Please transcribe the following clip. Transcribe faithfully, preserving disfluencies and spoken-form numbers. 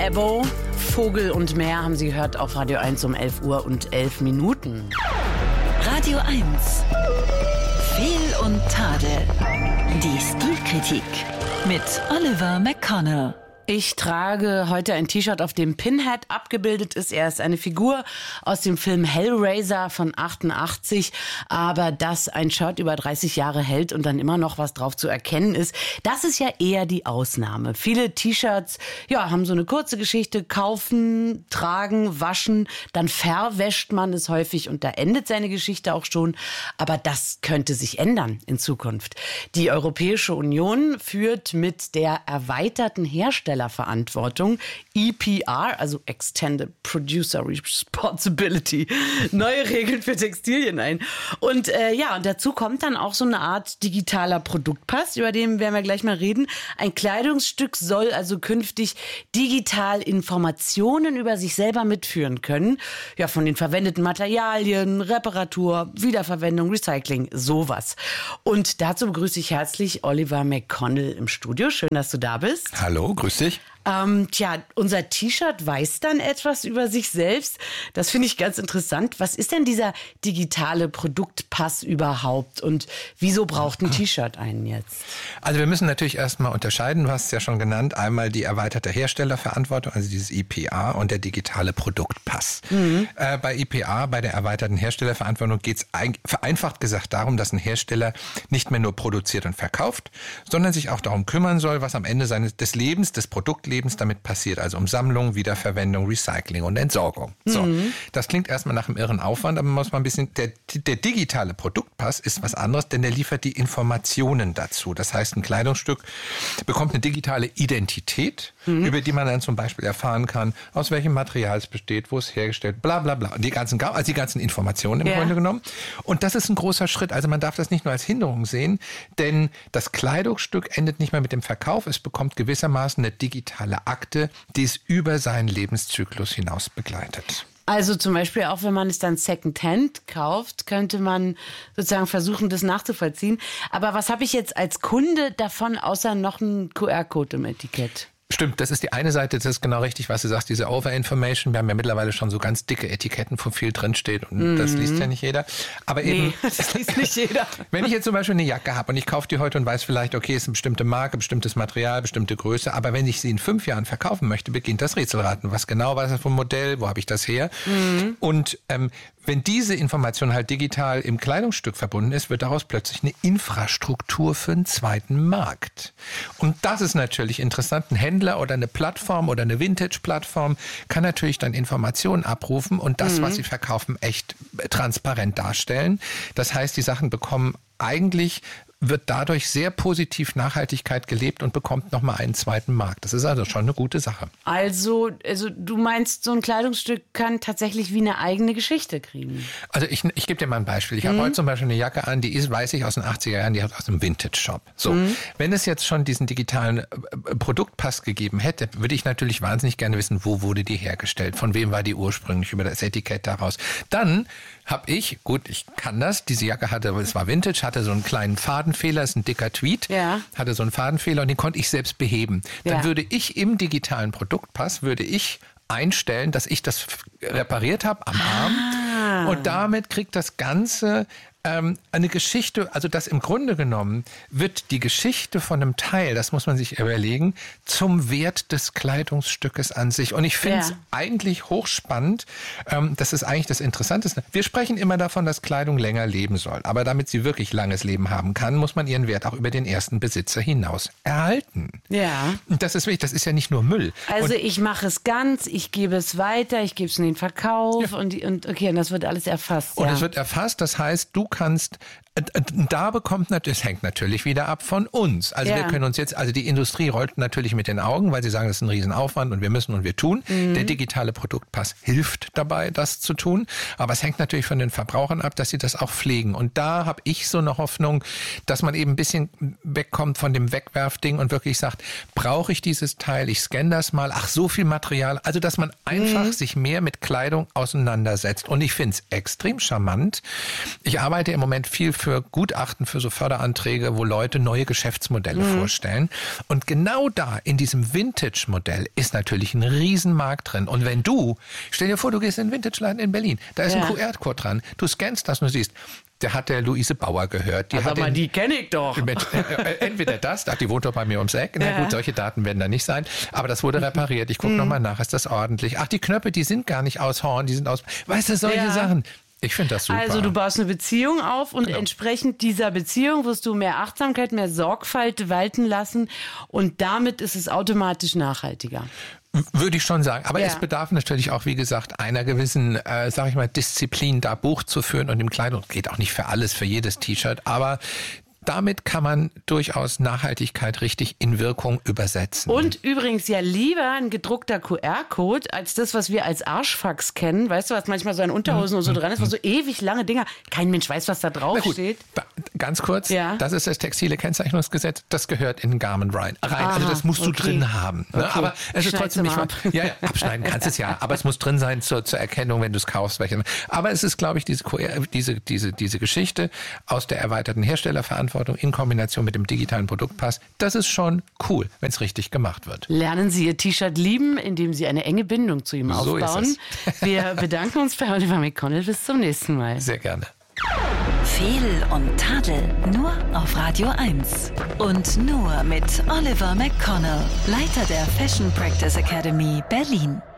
Ebbo, Vogel und Meer haben Sie gehört auf Radio eins um elf Uhr und elf Minuten. Radio eins. Fehl und Tadel. Die Stilkritik mit Oliver McConnell. Ich trage heute ein T-Shirt, auf dem Pinhead abgebildet ist. Er ist eine Figur aus dem Film Hellraiser von achtundachtzig. Aber dass ein Shirt über dreißig Jahre hält und dann immer noch was drauf zu erkennen ist, das ist ja eher die Ausnahme. Viele T-Shirts ja, haben so eine kurze Geschichte. Kaufen, tragen, waschen, dann verwäscht man es häufig und da endet seine Geschichte auch schon. Aber das könnte sich ändern in Zukunft. Die Europäische Union führt mit der erweiterten Herstellung Verantwortung, E P R, also Extended Producer Responsibility, neue Regeln für Textilien ein. Und äh, ja, und dazu kommt dann auch so eine Art digitaler Produktpass, über den werden wir gleich mal reden. Ein Kleidungsstück soll also künftig digital Informationen über sich selber mitführen können. Ja, von den verwendeten Materialien, Reparatur, Wiederverwendung, Recycling, sowas. Und dazu begrüße ich herzlich Oliver McConnell im Studio. Schön, dass du da bist. Hallo, grüß dich. Ähm, tja, unser T-Shirt weiß dann etwas über sich selbst. Das finde ich ganz interessant. Was ist denn dieser digitale Produktpass überhaupt und wieso braucht ein T-Shirt einen jetzt? Also wir müssen natürlich erstmal unterscheiden, du hast es ja schon genannt, einmal die erweiterte Herstellerverantwortung, also dieses E P R und der digitale Produktpass. Mhm. Äh, bei E P R, bei der erweiterten Herstellerverantwortung geht es vereinfacht gesagt darum, dass ein Hersteller nicht mehr nur produziert und verkauft, sondern sich auch darum kümmern soll, was am Ende seines, des Lebens, des Produktlebens damit passiert, also um Sammlung, Wiederverwendung, Recycling und Entsorgung. So, mhm. Das klingt erstmal nach einem irren Aufwand, aber man muss mal ein bisschen, der, der digitale Produktpass ist was anderes, denn der liefert die Informationen dazu. Das heißt, ein Kleidungsstück bekommt eine digitale Identität, mhm. über die man dann zum Beispiel erfahren kann, aus welchem Material es besteht, wo es hergestellt, bla bla bla. Und die ganzen, also die ganzen Informationen im ja. Grunde genommen. Und das ist ein großer Schritt. Also man darf das nicht nur als Hinderung sehen, denn das Kleidungsstück endet nicht mehr mit dem Verkauf, es bekommt gewissermaßen eine digitale Akte, die es über seinen Lebenszyklus hinaus begleitet. Also zum Beispiel auch, wenn man es dann Secondhand kauft, könnte man sozusagen versuchen, das nachzuvollziehen. Aber was habe ich jetzt als Kunde davon, außer noch einen Q R-Code im Etikett? Stimmt, das ist die eine Seite, das ist genau richtig, was du sagst, diese Overinformation. Wir haben ja mittlerweile schon so ganz dicke Etiketten, wo viel drinsteht und mhm. das liest ja nicht jeder. Aber eben, nee, das liest nicht jeder. Wenn ich jetzt zum Beispiel eine Jacke habe und ich kaufe die heute und weiß vielleicht, okay, es ist eine bestimmte Marke, bestimmtes Material, bestimmte Größe, aber wenn ich sie in fünf Jahren verkaufen möchte, beginnt das Rätselraten. Was genau war das für ein Modell, wo habe ich das her? Mhm. Und ähm, wenn diese Information halt digital im Kleidungsstück verbunden ist, wird daraus plötzlich eine Infrastruktur für einen zweiten Markt. Und das ist natürlich interessant. Ein Händler oder eine Plattform oder eine Vintage-Plattform kann natürlich dann Informationen abrufen und das, mhm. was sie verkaufen, echt transparent darstellen. Das heißt, die Sachen bekommen eigentlich wird dadurch sehr positiv Nachhaltigkeit gelebt und bekommt nochmal einen zweiten Markt. Das ist also schon eine gute Sache. Also, also du meinst, so ein Kleidungsstück kann tatsächlich wie eine eigene Geschichte kriegen? Also ich, ich gebe dir mal ein Beispiel. Ich mhm. habe heute zum Beispiel eine Jacke an, die ist, weiß ich, aus den achtziger Jahren, die hat aus einem Vintage-Shop. So, mhm. wenn es jetzt schon diesen digitalen Produktpass gegeben hätte, würde ich natürlich wahnsinnig gerne wissen, wo wurde die hergestellt, von wem war die ursprünglich, über das Etikett daraus. Dann habe ich, gut, ich kann das, diese Jacke hatte, es war Vintage, hatte so einen kleinen Fadenfehler, ist ein dicker Tweet, ja. hatte so einen Fadenfehler und den konnte ich selbst beheben. Dann ja. würde ich im digitalen Produktpass, würde ich einstellen, dass ich das repariert habe am Arm ah. und damit kriegt das Ganze ähm, eine Geschichte, also das im Grunde genommen wird die Geschichte von einem Teil, das muss man sich überlegen, zum Wert des Kleidungsstückes an sich. Und ich finde es ja. eigentlich hochspannend, ähm, das ist eigentlich das Interessanteste. Wir sprechen immer davon, dass Kleidung länger leben soll, aber damit sie wirklich langes Leben haben kann, muss man ihren Wert auch über den ersten Besitzer hinaus erhalten. Ja. Und das ist wichtig, das ist ja nicht nur Müll. Also und ich mache es ganz, ich gebe es weiter, ich gebe es in den Verkauf ja. und, die, und okay, und das wird alles erfasst. Und ja. es wird erfasst, das heißt, du kannst, da bekommt natürlich, es hängt natürlich wieder ab von uns. Also ja. wir können uns jetzt, also die Industrie rollt natürlich mit den Augen, weil sie sagen, das ist ein Riesenaufwand und wir müssen und wir tun. Mhm. Der digitale Produktpass hilft dabei, das zu tun. Aber es hängt natürlich von den Verbrauchern ab, dass sie das auch pflegen. Und da habe ich so eine Hoffnung, dass man eben ein bisschen wegkommt von dem Wegwerfding und wirklich sagt, brauche ich dieses Teil, ich scanne das mal, ach so viel Material. Also dass man einfach mhm. sich mehr mit Kleidung auseinandersetzt. Und ich finde es extrem charmant. Ich arbeite arbeite im Moment viel für Gutachten, für so Förderanträge, wo Leute neue Geschäftsmodelle mhm. vorstellen. Und genau da, in diesem Vintage-Modell, ist natürlich ein Riesenmarkt drin. Und wenn du, stell dir vor, du gehst in den Vintage-Laden in Berlin, da ist ja. ein Q R-Code dran, du scannst das und du siehst, der hat der Luise Bauer gehört. Die aber hat mal, den, die kenne ich doch. Mit, äh, entweder das, die wohnt doch bei mir ums Eck. Na ja. gut, solche Daten werden da nicht sein. Aber das wurde repariert. Ich gucke mhm. nochmal nach, ist das ordentlich? Ach, die Knöpfe, die sind gar nicht aus Horn, die sind aus... Weißt du, solche ja. Sachen. Ich finde das super. Also du baust eine Beziehung auf und genau. entsprechend dieser Beziehung wirst du mehr Achtsamkeit, mehr Sorgfalt walten lassen und damit ist es automatisch nachhaltiger. Würde ich schon sagen. Aber ja. es bedarf natürlich auch, wie gesagt, einer gewissen, äh, sag ich mal, Disziplin, da Buch zu führen und im Kleidung. Geht auch nicht für alles, für jedes T-Shirt, aber damit kann man durchaus Nachhaltigkeit richtig in Wirkung übersetzen. Und übrigens ja lieber ein gedruckter Q R-Code als das, was wir als Arschfax kennen. Weißt du, was manchmal so an Unterhosen und so dran ist, was so ewig lange Dinger. Kein Mensch weiß, was da drauf steht. Ganz kurz, ja. das ist das textile Kennzeichnungsgesetz, das gehört in den Garment rein. rein. Aha, also das musst okay. du drin haben. Ne? Okay. Aber es ist trotzdem nicht... Ab. Ja, ja, abschneiden kannst es ja, aber es muss drin sein zur, zur Erkennung, wenn du es kaufst. Welche. Aber es ist, glaube ich, diese, Q R, diese, diese, diese Geschichte aus der erweiterten Herstellerverantwortung in Kombination mit dem digitalen Produktpass, das ist schon cool, wenn es richtig gemacht wird. Lernen Sie Ihr T-Shirt lieben, indem Sie eine enge Bindung zu ihm so aufbauen. Ist es. Wir bedanken uns bei Oliver McConnell. Bis zum nächsten Mal. Sehr gerne. Fehl und Tadel nur auf Radio eins. Und nur mit Oliver McConnell, Leiter der Fashion Practice Academy Berlin.